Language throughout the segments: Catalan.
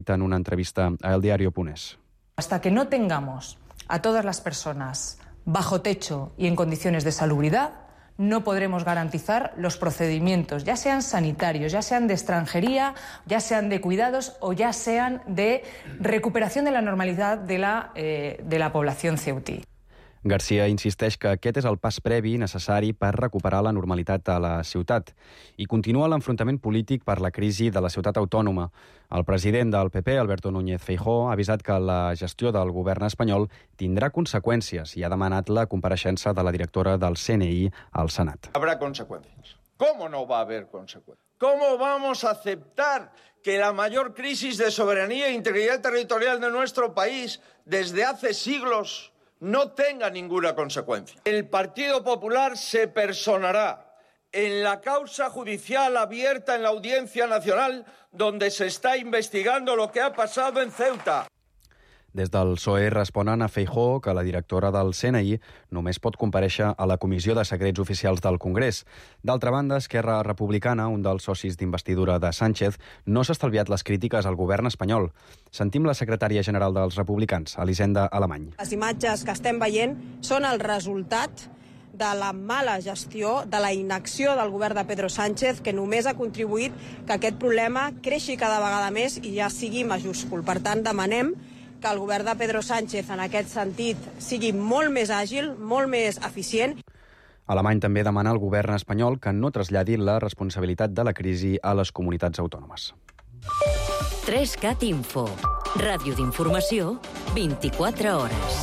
dit en una entrevista a eldiario.es. Hasta que no tengamos a todas las personas bajo techo y en condiciones de salubridad, no podremos garantizar los procedimientos, ya sean sanitarios, ya sean de extranjería, ya sean de cuidados o ya sean de recuperación de la normalidad de la población ceutí. Garcia insisteix que aquest és el pas previ necessari per recuperar la normalitat a la ciutat i continua l'enfrontament polític per la crisi de la ciutat autònoma. El president del PP, Alberto Núñez Feijóo, ha avisat que la gestió del govern espanyol tindrà conseqüències i ha demanat la compareixença de la directora del CNI al Senat. Habrá consecuencias. ¿Cómo no va a haber consecuencias? ¿Cómo vamos a aceptar que la mayor crisis de soberanía e integridad territorial de nuestro país desde hace siglos no tenga ninguna consecuencia? El Partido Popular se personará en la causa judicial abierta en la Audiencia Nacional donde se está investigando lo que ha pasado en Ceuta. Des del PSOE responen a Feijóo que la directora del CNI només pot comparèixer a la Comissió de Secrets Oficials del Congrés. D'altra banda, Esquerra Republicana, un dels socis d'investidura de Sánchez, no s'ha estalviat les crítiques al govern espanyol. Sentim la secretària general dels republicans, Elisenda Alemany. Les imatges que estem veient són el resultat de la mala gestió, de la inacció del govern de Pedro Sánchez, que només ha contribuït que aquest problema creixi cada vegada més i ja sigui majúscul. Per tant, demanem que el govern de Pedro Sánchez en aquest sentit sigui molt més àgil, molt més eficient. Alemany també demana al govern espanyol que no traslladi la responsabilitat de la crisi a les comunitats autònomes. 3CAT Info. Ràdio d'informació, 24 hores.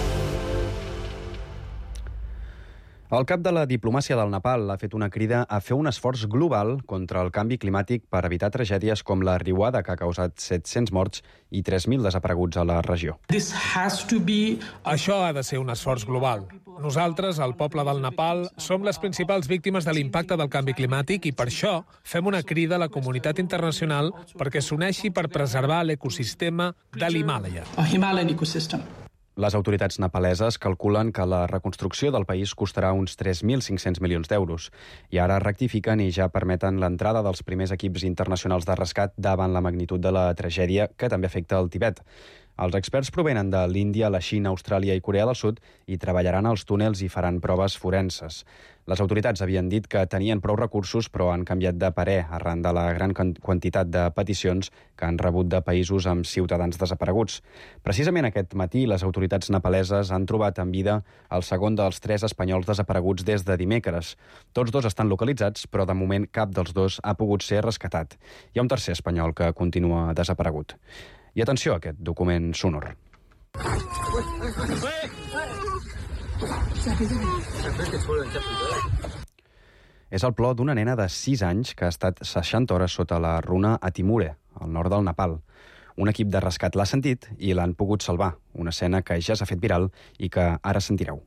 El cap de la diplomàcia del Nepal ha fet una crida a fer un esforç global contra el canvi climàtic per evitar tragèdies com la riuada que ha causat 700 morts i 3.000 desapareguts a la regió. Això ha de ser un esforç global. Nosaltres, el poble del Nepal, som les principals víctimes de l'impacte del canvi climàtic i per això fem una crida a la comunitat internacional perquè s'uneixi per preservar l'ecosistema de l'Himàlaia. Les autoritats nepaleses calculen que la reconstrucció del país costarà uns 3.500 milions d'euros i ara rectifiquen i ja permeten l'entrada dels primers equips internacionals de rescat davant la magnitud de la tragèdia que també afecta el Tibet. Els experts provenen de l'Índia, la Xina, Austràlia i Corea del Sud i treballaran als túnels i faran proves forenses. Les autoritats havien dit que tenien prou recursos, però han canviat de parer arran de la gran quantitat de peticions que han rebut de països amb ciutadans desapareguts. Precisament aquest matí, les autoritats nepaleses han trobat en vida el segon dels 3 espanyols desapareguts des de dimecres. Tots 2 estan localitzats, però de moment cap dels 2 ha pogut ser rescatat. Hi ha un tercer espanyol que continua desaparegut. I atenció a aquest document sonor. És el plor d'una nena de 6 anys que ha estat 60 hores sota la runa a Timure, al nord del Nepal. Un equip de rescat l'ha sentit i l'han pogut salvar, una escena que ja s'ha fet viral i que ara sentireu.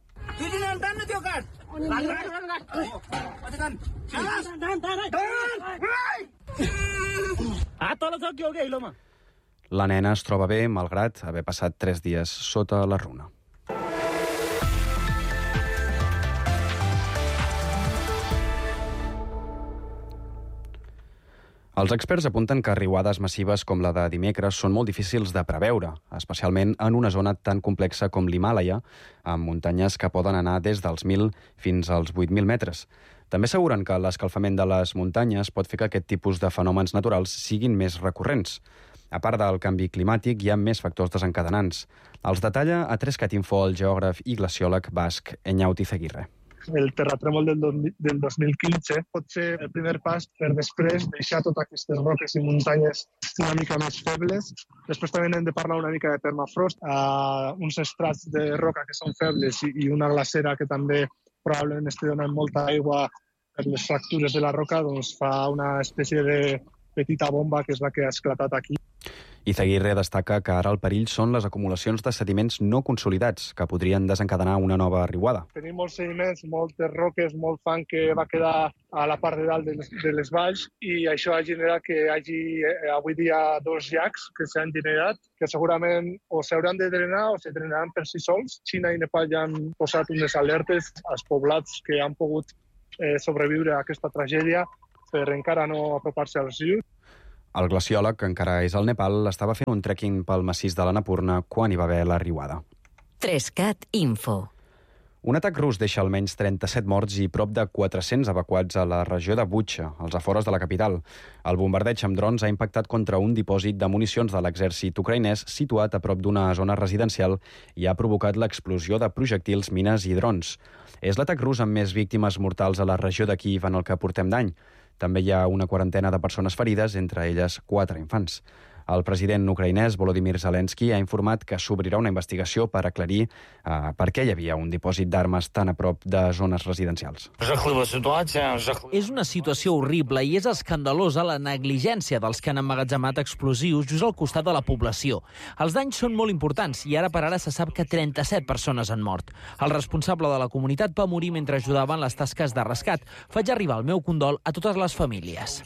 La nena es troba bé, malgrat haver passat 3 dies sota la runa. Els experts apunten que riuades massives com la de dimecres són molt difícils de preveure, especialment en una zona tan complexa com l'Himàlaia, amb muntanyes que poden anar des dels 1.000 fins als 8.000 metres. També asseguren que l'escalfament de les muntanyes pot fer que aquest tipus de fenòmens naturals siguin més recurrents. A part del canvi climàtic, hi ha més factors desencadenants. Els detalla a 3CAT Info el geògraf i glaciòleg basc Enyauti Izaguirre. El terratrèmol del 2015 pot ser el primer pas per després deixar totes aquestes roques i muntanyes una mica més febles. Després també hem de parlar una mica de permafrost, uns estrats de roca que són febles i una glacera que també probablement estigui donant molta aigua per les fractures de la roca, doncs fa una espècie de petita bomba que és la que ha esclatat aquí. Izaguirre destaca que ara el perill són les acumulacions de sediments no consolidats, que podrien desencadenar una nova riuada. Tenim molts sediments, moltes roques, molt fang que va quedar a la part de dalt de les valls i això ha generat que hi hagi avui dia 2 llacs que s'han generat, que segurament o s'hauran de drenar o se drenaran per si sols. Xina i Nepal ja han posat unes alertes als poblats que han pogut sobreviure a aquesta tragèdia per encara no apropar-se als rius. El glaciòleg, que encara és al Nepal, estava fent un trekking pel massís de l'Annapurna quan hi va haver la riuada. 3CAT Info. Un atac rus deixa almenys 37 morts i prop de 400 evacuats a la regió de Bucha, als afores de la capital. El bombardeig amb drons ha impactat contra un dipòsit de municions de l'exèrcit ucraïnès situat a prop d'una zona residencial i ha provocat l'explosió de projectils, mines i drons. És l'atac rus amb més víctimes mortals a la regió de Kíiv en el que portem d'any. També hi ha una quarantena de persones ferides, entre elles 4 infants. El president ucraïnès Volodymyr Zelensky ha informat que s'obrirà una investigació per aclarir per què hi havia un dipòsit d'armes tan a prop de zones residencials. És una situació horrible i és escandalosa la negligència dels que han emmagatzemat explosius just al costat de la població. Els danys són molt importants i ara per ara se sap que 37 persones han mort. El responsable de la comunitat va morir mentre ajudava en les tasques de rescat. Faig arribar el meu condol a totes les famílies.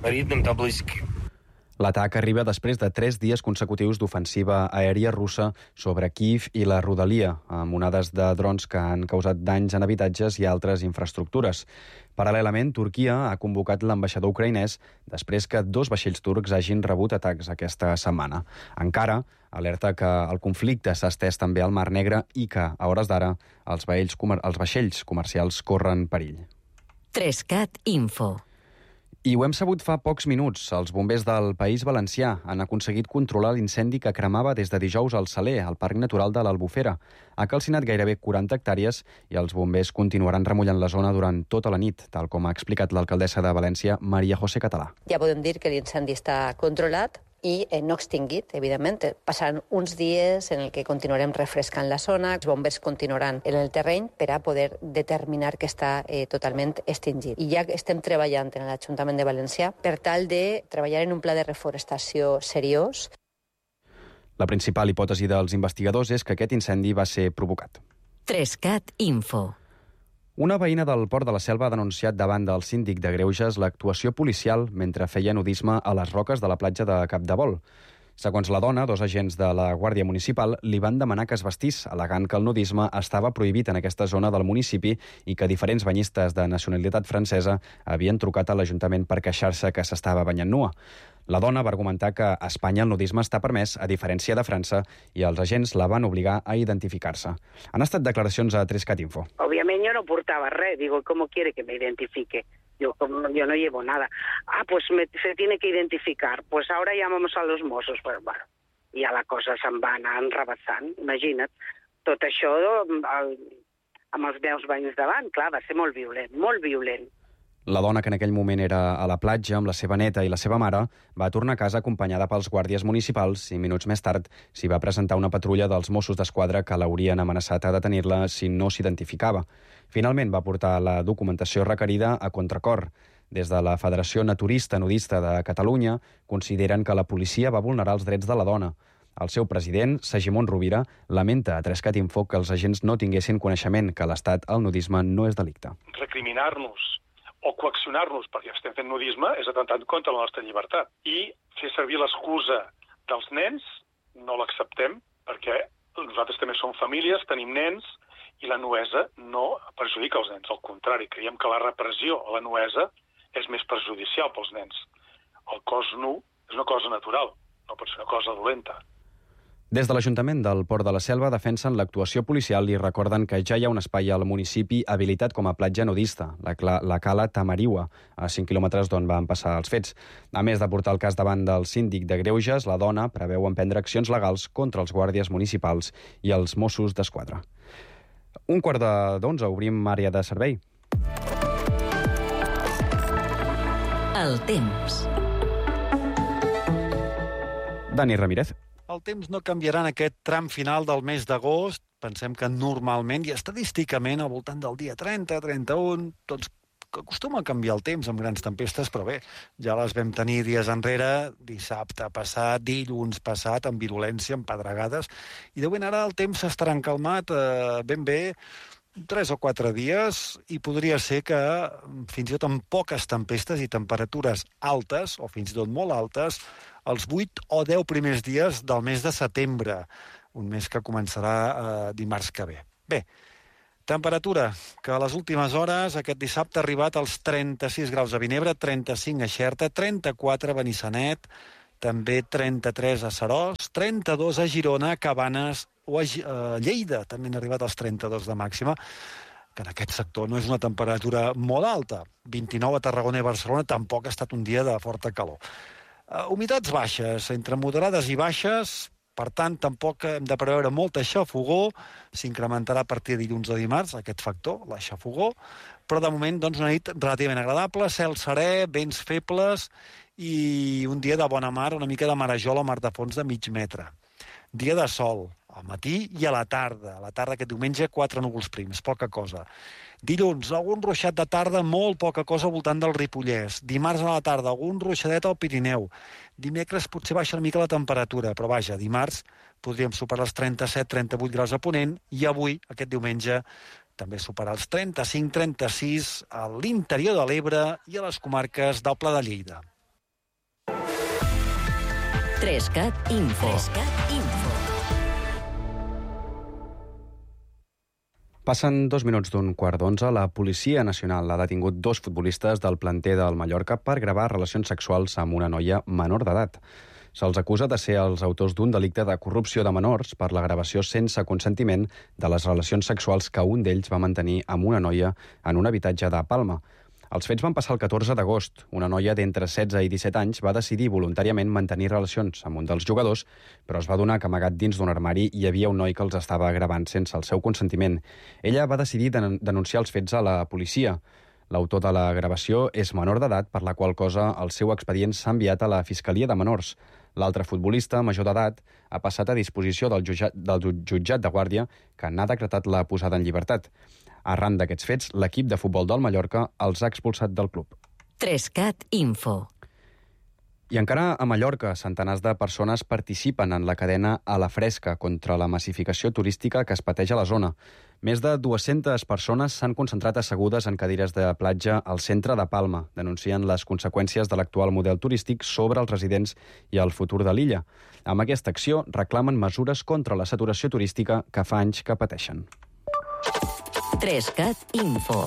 L'atac arriba després de 3 dies consecutius d'ofensiva aèria russa sobre Kíiv i la rodalia, amb onades de drons que han causat danys en habitatges i altres infraestructures. Paral·lelament, Turquia ha convocat l'ambaixador ucraïnès després que 2 vaixells turcs hagin rebut atacs aquesta setmana. Encara alerta que el conflicte s'ha estès també al Mar Negre i que, a hores d'ara, els vaixells comercials corren perill. 3CAT Info. I ho hem sabut fa pocs minuts. Els bombers del País Valencià han aconseguit controlar l'incendi que cremava des de dijous al Saler, al Parc Natural de l'Albufera. Ha calcinat gairebé 40 hectàrees i els bombers continuaran remullant la zona durant tota la nit, tal com ha explicat l'alcaldessa de València, Maria José Català. Ja podem dir que l'incendi està controlat i no extingit, evidentment. Passaran uns dies en el que continuarem refrescant la zona, els bombers continuaran en el terreny per a poder determinar que està totalment extingit. I ja estem treballant en l'Ajuntament de València per tal de treballar en un pla de reforestació seriós. La principal hipòtesi dels investigadors és que aquest incendi va ser provocat. 3CAT Info. Una veïna del Port de la Selva ha denunciat davant del síndic de Greuges l'actuació policial mentre feia nudisme a les roques de la platja de Capdevol. Segons la dona, 2 agents de la Guàrdia Municipal li van demanar que es vestís, al·legant que el nudisme estava prohibit en aquesta zona del municipi i que diferents banyistes de nacionalitat francesa havien trucat a l'Ajuntament per queixar-se que s'estava banyant nua. La dona va argumentar que a Espanya el nudisme està permès, a diferència de França, i els agents la van obligar a identificar-se. Han estat declaracions a 3CAT Info. Obviamente yo no portaba red, digo, ¿cómo quiere que me identifique? Yo no llevo nada. Pues se tiene que identificar. Pues ahora llamamos a los Mossos. Pues bueno, ja la cosa se'n va anar enrabassant, imagina't. Tot això amb els meus veïns davant, clar, va ser molt violent, molt violent. La dona, que en aquell moment era a la platja amb la seva neta i la seva mare, va tornar a casa acompanyada pels guàrdies municipals i minuts més tard s'hi va presentar una patrulla dels Mossos d'Esquadra que l'haurien amenaçat a detenir-la si no s'identificava. Finalment va portar la documentació requerida a contracor. Des de la Federació Naturista Nudista de Catalunya consideren que la policia va vulnerar els drets de la dona. El seu president, Segimon Rovira, lamenta a 3CAT Info que els agents no tinguessin coneixement que a l'Estat el nudisme no és delicte. Recriminar-nos o coaccionar-nos perquè estem fent nudisme és atemptant contra la nostra llibertat. I fer servir l'excusa dels nens no l'acceptem perquè nosaltres també som famílies, tenim nens i la nuesa no perjudica els nens. Al contrari, creiem que la repressió a la nuesa és més perjudicial pels nens. El cos nu és una cosa natural, no pot ser una cosa dolenta. Des de l'Ajuntament del Port de la Selva defensen l'actuació policial i recorden que ja hi ha un espai al municipi habilitat com a platja nudista, la Cala Tamariua, a 5 quilòmetres d'on van passar els fets. A més de portar el cas davant del síndic de Greuges, la dona preveu emprendre accions legals contra els guàrdies municipals i els Mossos d'Esquadra. 11:45, obrim àrea de servei. El temps. Dani Ramírez. El temps no canviarà en aquest tram final del mes d'agost. Pensem que normalment i estadísticament al voltant del dia 30, 31, doncs acostuma a canviar el temps amb grans tempestes, però bé, ja les vam tenir dies enrere, dissabte passat, dilluns passat, amb virulència, amb pedregades, i de ben ara el temps s'estarà encalmat ben bé 3 o 4 dies i podria ser que fins i tot amb poques tempestes i temperatures altes, o fins i tot molt altes, els 8 o 10 primers dies del mes de setembre, un mes que començarà dimarts que ve. Bé, Temperatura, que a les últimes hores aquest dissabte ha arribat als 36 graus a Vinebre, 35 a Xerta, 34 a Benissanet, també 33 a Seròs, 32 a Girona, a Cabanes o a Lleida, també han arribat als 32 de màxima, que en aquest sector no és una temperatura molt alta. 29 a Tarragona i Barcelona, tampoc ha estat un dia de forta calor. Humitats baixes, entre moderades i baixes, per tant, tampoc hem de preveure molta xafogor, s'incrementarà a partir de dilluns o dimarts, aquest factor, la xafogor, però de moment doncs, una nit relativament agradable, cel serè, vents febles i un dia de bona mar, una mica de marejol o mar de fons de mig metre. Dia de sol, al matí i a la tarda. A la tarda aquest diumenge, 4 núvols prims, poca cosa. Dilluns, algun ruixat de tarda, molt poca cosa al voltant del Ripollès. Dimarts a la tarda, algun ruixadet al Pirineu. Dimecres potser baixa una mica la temperatura, però vaja, dimarts podríem superar els 37-38 graus a Ponent i avui, aquest diumenge, també superar els 35-36 a l'interior de l'Ebre i a les comarques del Pla de Lleida. 3CAT Info. Passen 2 minuts d'un quart d'11. La Policia Nacional ha detingut 2 futbolistes del planter del Mallorca per gravar relacions sexuals amb una noia menor d'edat. Se'ls acusa de ser els autors d'un delicte de corrupció de menors per la gravació sense consentiment de les relacions sexuals que un d'ells va mantenir amb una noia en un habitatge de Palma. Els fets van passar el 14 d'agost. Una noia d'entre 16 i 17 anys va decidir voluntàriament mantenir relacions amb un dels jugadors, però es va adonar que amagat dins d'un armari hi havia un noi que els estava gravant sense el seu consentiment. Ella va decidir denunciar els fets a la policia. L'autor de la gravació és menor d'edat, per la qual cosa el seu expedient s'ha enviat a la Fiscalia de Menors. L'altre futbolista, major d'edat, ha passat a disposició del jutjat de guàrdia, que n'ha decretat la posada en llibertat. Arran d'aquests fets, l'equip de futbol del Mallorca els ha expulsat del club. 3CAT Info. I encara a Mallorca, centenars de persones participen en la cadena A la Fresca contra la massificació turística que es pateix a la zona. Més de 200 persones s'han concentrat assegudes en cadires de platja al centre de Palma. Denuncien les conseqüències de l'actual model turístic sobre els residents i el futur de l'illa. Amb aquesta acció reclamen mesures contra la saturació turística que fa anys que pateixen. 3CAT Info.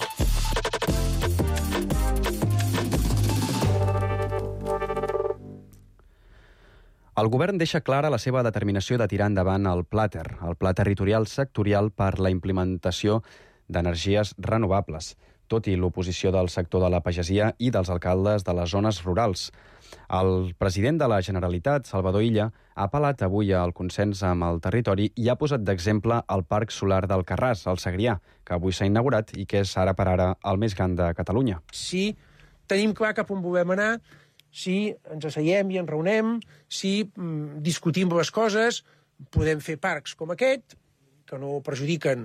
El govern deixa clara la seva determinació de tirar endavant el PLATER, el Pla Territorial Sectorial per la implementació d'energies renovables, tot i l'oposició del sector de la pagesia i dels alcaldes de les zones rurals. El president de la Generalitat, Salvador Illa, ha apel·lat avui al consens amb el territori i ha posat d'exemple el Parc Solar del Carràs, al Segrià, que avui s'ha inaugurat i que és ara per ara el més gran de Catalunya. Si tenim clar cap on volem anar, si ens asseiem i ens reunem, si discutim les coses, podem fer parcs com aquest, que no perjudiquen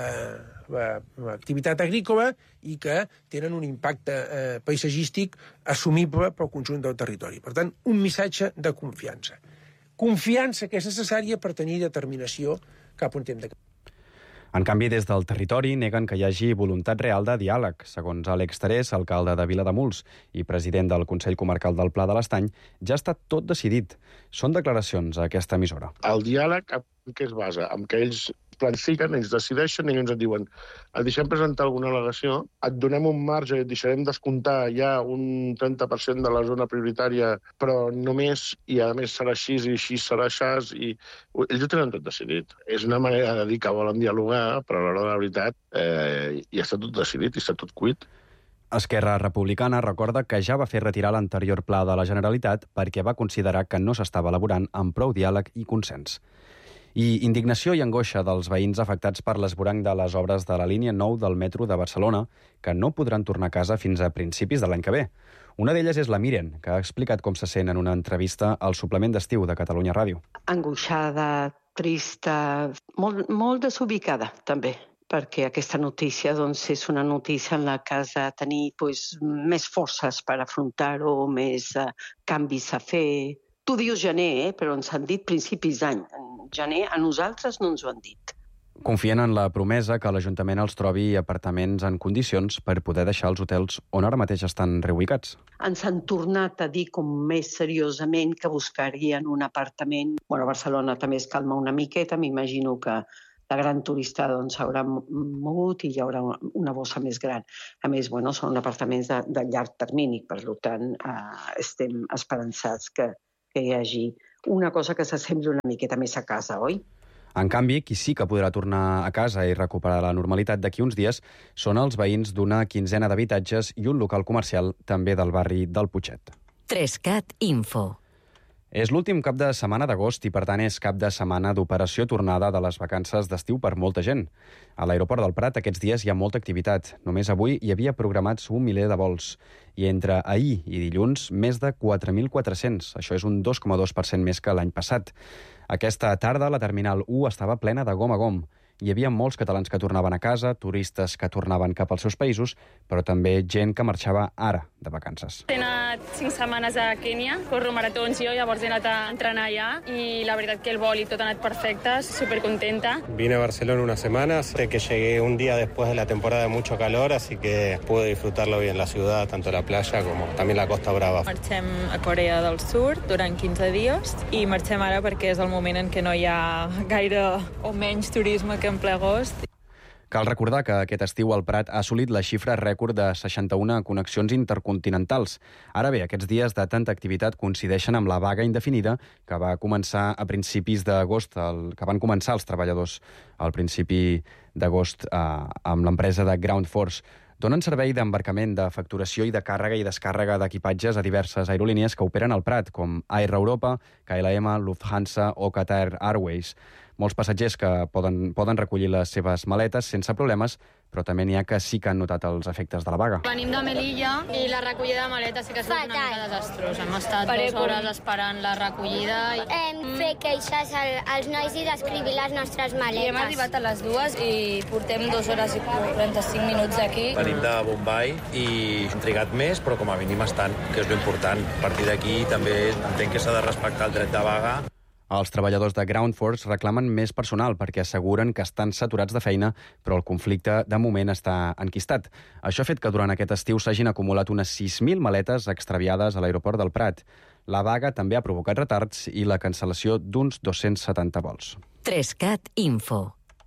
l'activitat agrícola i que tenen un impacte paisatgístic assumible pel conjunt del territori. Per tant, un missatge de confiança. Confiança que és necessària per tenir determinació cap on hem de... En canvi, des del territori neguen que hi hagi voluntat real de diàleg. Segons Àlex Terés, alcalde de Vilademuls i president del Consell Comarcal del Pla de l'Estany, ja està tot decidit. Són declaracions a aquesta emissora. El diàleg en què es basa? En què ells planifiquen, ells decideixen i ens diuen et deixem presentar alguna al·legació, et donem un marge i et deixarem descomptar ja un 30% de la zona prioritària, però només, i a més serà així i així serà així, i ells ho tenen tot decidit. És una manera de dir que volen dialogar, però a l'hora de la veritat ja està tot decidit i està tot cuit. Esquerra Republicana recorda que ja va fer retirar l'anterior pla de la Generalitat perquè va considerar que no s'estava elaborant amb prou diàleg i consens. I indignació i angoixa dels veïns afectats per l'esvoranc de les obres de la línia 9 del metro de Barcelona, que no podran tornar a casa fins a principis de l'any que ve. Una d'elles és la Miren, que ha explicat com se sent en una entrevista al suplement d'estiu de Catalunya Ràdio. Angoixada, trista, molt desubicada, també, perquè aquesta notícia és una notícia en la que has de tenir més forces per afrontar-ho, més canvis a fer. Tu dius gener, però ens han dit principis d'any. Gener a nosaltres no ens ho han dit. Confien en la promesa que l'Ajuntament els trobi apartaments en condicions per poder deixar els hotels on ara mateix estan reubicats. Ens han tornat a dir com més seriosament que buscarien un apartament. A Barcelona també es calma una miqueta, m'imagino que la gran turista s'haurà mogut i hi haurà una bossa més gran. A més, són apartaments de llarg termini, per tant, estem esperançats que hi hagi una cosa que s'assembli una miqueta més a casa, oi? En canvi, qui sí que podrà tornar a casa i recuperar la normalitat d'aquí uns dies són els veïns d'una quinzena d'habitatges i un local comercial també del barri del Putxet. 3CAT Info. És l'últim cap de setmana d'agost i, per tant, és cap de setmana d'operació tornada de les vacances d'estiu per molta gent. A l'aeroport del Prat aquests dies hi ha molta activitat. Només avui hi havia programats 1 miler de vols. I entre ahir i dilluns, més de 4.400. Això és un 2,2% més que l'any passat. Aquesta tarda la Terminal 1 estava plena de gom a gom. Hi havia molts catalans que tornaven a casa, turistes que tornaven cap als seus països, però també gent que marxava ara de vacances. He anat 5 setmanes a Kènia, corro maratons jo, llavors he anat a entrenar allà i la veritat que el vol i tot ha anat perfecte, supercontenta. Vine a Barcelona unas semanas, sé que llegué un día después de la temporada de mucho calor, así que pude disfrutarlo bien la ciudad, tanto la playa como también la Costa Brava. Marxem a Corea del Sur durant 15 dies i marxem ara perquè és el moment en què no hi ha gaire o menys turisme que en ple agost. Cal recordar que aquest estiu el Prat ha assolit la xifra rècord de 61 connexions intercontinentals. Ara bé, aquests dies de tanta activitat coincideixen amb la vaga indefinida que va començar a principis d'agost, que van començar els treballadors al principi d'agost amb l'empresa de Ground Force. Donen servei d'embarcament, de facturació i de càrrega i descàrrega d'equipatges a diverses aerolínies que operen al Prat, com Air Europa, KLM, Lufthansa o Qatar Airways. Molts passatgers que poden recollir les seves maletes sense problemes, però també n'hi ha que sí que han notat els efectes de la vaga. Venim de Melilla i la recollida de maletes sí que ha estat una mica desastrosa. Hem estat 2 hores esperant la recollida. Hem fet queixes als nois i d'escrivir les nostres maletes. I hem arribat a les 2 i portem 2 hores i 45 minuts aquí. Venim de Bombai i hem trigat més, però com a mínim estan, que és l'important. A partir d'aquí també entenc que s'ha de respectar el dret de vaga. Els treballadors de Ground Force reclamen més personal perquè asseguren que estan saturats de feina, però el conflicte de moment està enquistat. Això ha fet que durant aquest estiu s'hagin acumulat unes 6.000 maletes extraviades a l'aeroport del Prat. La vaga també ha provocat retards i la cancel·lació d'uns 270 vols. 3CAT Info.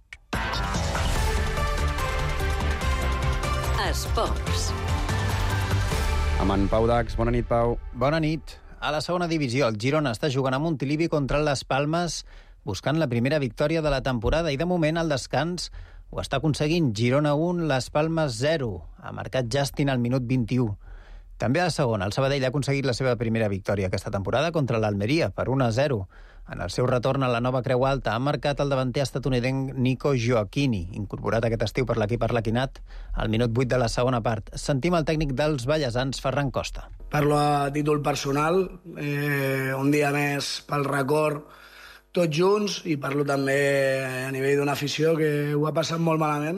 Esports. Amb en Pau Dax. Bona nit, Pau. Bona nit. A la segona divisió, el Girona està jugant a Montilivi contra les Palmes, buscant la primera victòria de la temporada i de moment al descans ho està aconseguint. Girona 1, les Palmes 0. Ha marcat Justin al minut 21. També a la segona, el Sabadell ha aconseguit la seva primera victòria aquesta temporada contra l'Almeria per 1-0. En el seu retorn a la nova Creu Alta ha marcat el davanter estatunidenc Nico Gioacchini, incorporat aquest estiu per l'equip arlequinat al minut 8 de la segona part. Sentim el tècnic dels ballesans, Ferran Costa. Parlo a títol personal, un dia més pel record tots junts, i parlo també a nivell d'una afició que ho ha passat molt malament,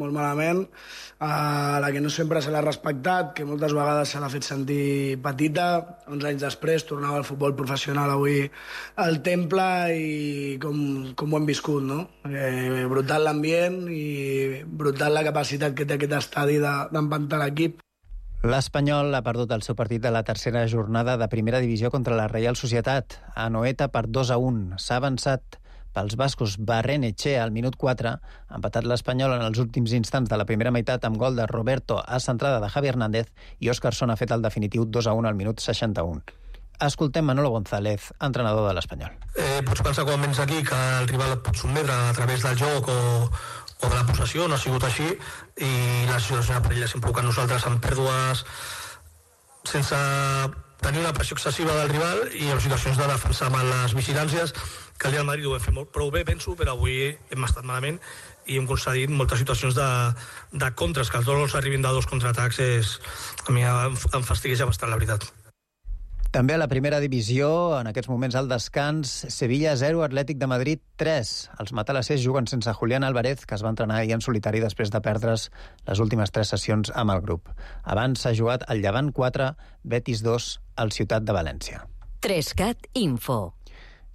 a la que no sempre se l'ha respectat, que moltes vegades se l'ha fet sentir petita. 11 anys després tornava al futbol professional avui al Temple i com ho hem viscut, no? Brutal l'ambient i brutal la capacitat que té aquest estadi d'empantar l'equip. L'Espanyol ha perdut el seu partit de la tercera jornada de primera divisió contra la Reial Societat a Anoeta per 2-1. S'ha avançat pels bascos. Barrenetxea al minut 4 ha empatat l'Espanyol en els últims instants de la primera meitat amb gol de Roberto a centrada de Javi Hernández i Óscarson ha fet el definitiu 2-1 al minut 61. Escoltem Manolo González, entrenador de l'Espanyol. Pots pensar quan vens aquí que el rival et pot sotmetre a través del joc o de la possessió, no ha sigut així, i la situació de perill s'ha provocat nosaltres amb pèrdues sense tenir una pressió excessiva del rival i en situacions de defensar mal les vigilàncies, que el Real Madrid ho vam fer prou bé, penso, però avui hem estat malament i hem concedit moltes situacions de contres, que els gols arribin de 2 contraatacs a mi em fastigueja bastant, la veritat. També a la primera divisió, en aquests moments al descans, Sevilla 0, Atlètic de Madrid 3. Els matalassers juguen sense Julián Álvarez, que es va entrenar ahir en solitari després de perdre's les últimes 3 sessions amb el grup. Abans s'ha jugat el Llevant 4, Betis 2, al Ciutat de València. 3CAT Info.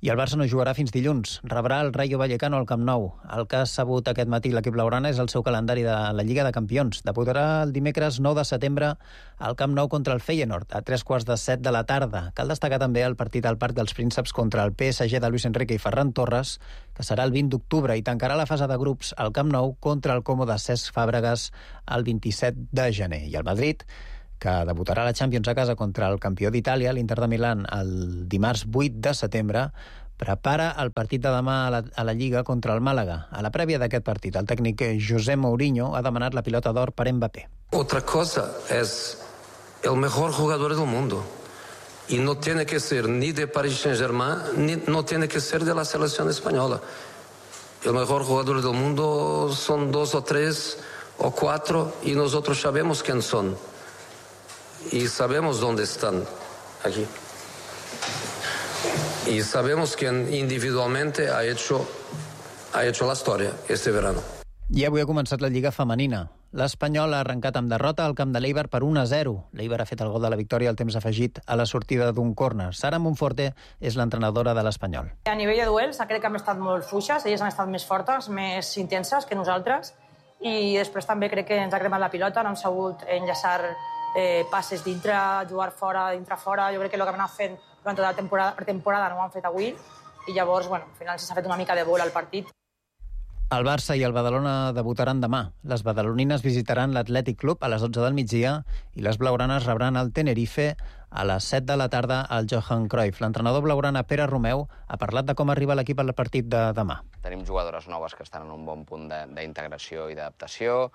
I el Barça no jugarà fins dilluns. Rebrà el Rayo Vallecano al Camp Nou. El que ha sabut aquest matí l'equip blaugrana és el seu calendari de la Lliga de Campions. Debutarà el dimecres 9 de setembre al Camp Nou contra el Feyenoord a 7:15 de la tarda. Cal destacar també el partit al Parc dels Prínceps contra el PSG de Luis Enrique i Ferran Torres, que serà el 20 d'octubre, i tancarà la fase de grups al Camp Nou contra el Como de Cesc Fàbregas el 27 de gener. I el Madrid, que debutarà a la Champions a casa contra el campió d'Itàlia, l'Inter de Milán, el dimarts 8 de setembre, prepara el partit de demà a la Lliga contra el Màlaga. A la prèvia d'aquest partit, el tècnic José Mourinho ha demanat la pilota d'or per Mbappé. Otra cosa es el mejor jugador del mundo. Y no tiene que ser ni de Paris Saint-Germain, ni no tiene que ser de la selección española. El mejor jugador del mundo son 2 o 3 o 4 y nosotros sabemos quién son. Y sabemos dónde están, aquí. Y sabemos quién individualmente ha hecho la historia este verano. I avui ha començat la Lliga femenina. L'Espanyol ha arrencat amb derrota al camp de l'Eibar per 1-0. L'Eibar ha fet el gol de la victòria al temps afegit a la sortida d'un córner. Sara Monforte és l'entrenadora de l'Espanyol. A nivell de duels, crec que hem estat molt fluixes, elles han estat més fortes, més intenses que nosaltres, i després també crec que ens ha cremat la pilota, no hem sabut enllaçar passes dintre, jugar fora, dintre-fora. Jo crec que el que hem anat fent durant tota la pretemporada no ho han fet avui, i llavors, al final s'ha fet una mica de vol al partit. El Barça i el Badalona debutaran demà. Les badalonines visitaran l'Atlètic Club a les 12 del migdia i les blaugranes rebran el Tenerife a les 7 de la tarda al Johan Cruyff. L'entrenador blaugrana Pere Romeu ha parlat de com arriba l'equip al partit de demà. Tenim jugadores noves que estan en un bon punt d'integració i d'adaptació.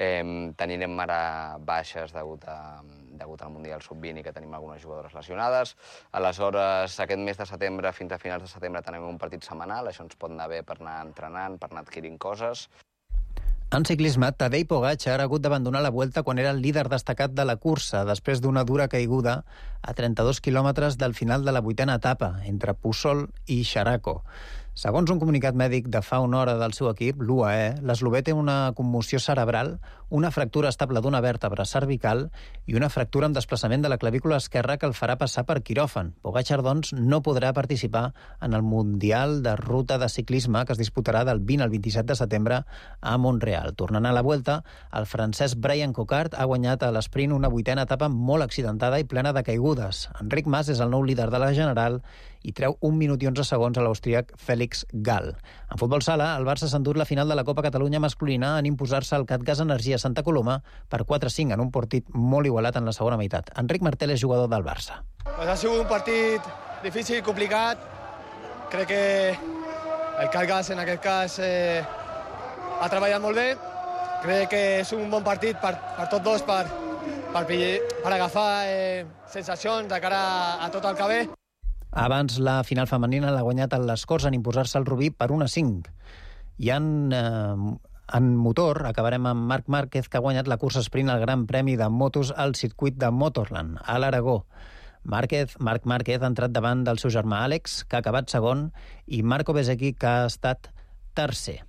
Tenim ara baixes degut al Mundial Sub-20 i que tenim algunes jugadores lesionades. Aleshores, aquest mes de setembre, fins a finals de setembre, tenim un partit setmanal. Això ens pot anar bé per anar entrenant, per anar adquirint coses. En ciclisme, Tadej Pogačar ha hagut d'abandonar la Vuelta quan era el líder destacat de la cursa, després d'una dura caiguda a 32 quilòmetres del final de la 8a etapa, entre Puçol i Xaraco. Segons un comunicat mèdic de fa una hora del seu equip, l'UAE, l'eslovè té una commoció cerebral, una fractura estable d'una vèrtebra cervical i una fractura amb desplaçament de la clavícula esquerra que el farà passar per quiròfan. Pogačar, doncs, no podrà participar en el Mundial de Ruta de Ciclisme que es disputarà del 20 al 27 de setembre a Montreal. Tornant a la Vuelta, el francès Brian Cocard ha guanyat a l'esprint una 8a etapa molt accidentada i plena de caigudes. Enric Mas és el nou líder de la General i treu 1 minut i 11 segons a l'austríac Félix Gall. En futbol sala, el Barça s'ha endut la final de la Copa Catalunya masculina en imposar-se al Catgas Energia Santa Coloma per 4-5 en un partit molt igualat en la segona meitat. Enric Martel és jugador del Barça. Pues ha sigut un partit difícil, complicat. Crec que el Catgas en aquest cas ha treballat molt bé. Crec que és un bon partit per tots dos per agafar sensacions de cara a tot el que ve. Abans, la final femenina l'ha guanyat a les Corts en imposar-se al Rubí per 1-5. I en motor acabarem amb Marc Márquez, que ha guanyat la cursa sprint al Gran Premi de Motos al circuit de Motorland, a l'Aragó. Marc Márquez ha entrat davant del seu germà Àlex, que ha acabat segon, i Marco Bezzecchi, que ha estat tercer.